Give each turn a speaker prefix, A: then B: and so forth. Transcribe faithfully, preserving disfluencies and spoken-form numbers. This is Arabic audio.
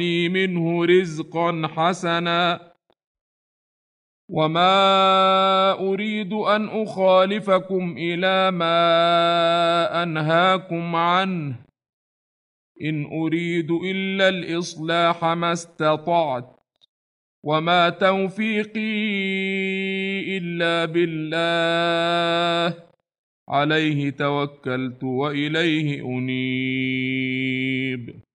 A: لي منه رزقا حسنا وما أريد أن أخالفكم إلى ما أنهاكم عنه إن أريد إلا الإصلاح ما استطعت وما توفيقي إلا بالله عليه توكلت وإليه أنيب.